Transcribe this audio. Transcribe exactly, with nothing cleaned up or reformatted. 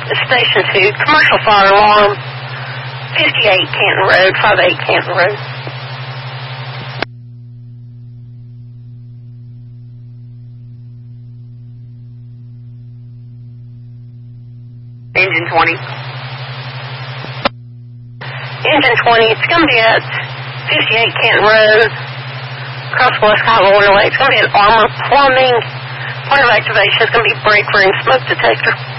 Station two, commercial fire alarm, fifty-eight Canton Road, five eight Canton Road. Engine twenty. Engine twenty, it's going to be at fifty-eight Canton Road, across West Highway Lake. It's going to be an Armor Plumbing. Point of activation is going to be break room smoke detector.